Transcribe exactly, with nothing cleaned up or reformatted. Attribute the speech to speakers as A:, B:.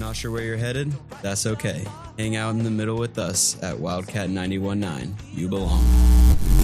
A: Not sure where you're headed? That's okay. Hang out in the middle with us at Wildcat ninety-one point nine. You belong.